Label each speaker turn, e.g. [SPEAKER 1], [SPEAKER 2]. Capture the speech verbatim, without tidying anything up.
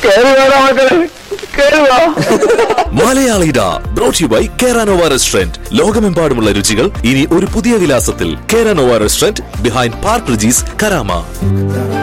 [SPEAKER 1] മലയാളിഡ brought you by കേരാനോവ restaurant. ലോകമെമ്പാടുമുള്ള രുചികൾ ഇനി ഒരു പുതിയ വിലാസത്തിൽ. കേരാനോവ restaurant behind park Regis, Karama.